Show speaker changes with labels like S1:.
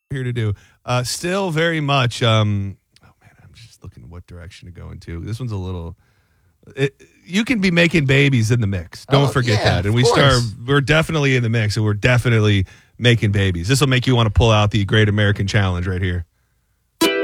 S1: here to do. Still very much. Oh man, I'm just looking what direction to go into. This one's a little. You can be making babies in the mix. Don't forget that. And we're definitely in the mix, and we're definitely making babies. This will make you want to pull out the Great American Challenge right here.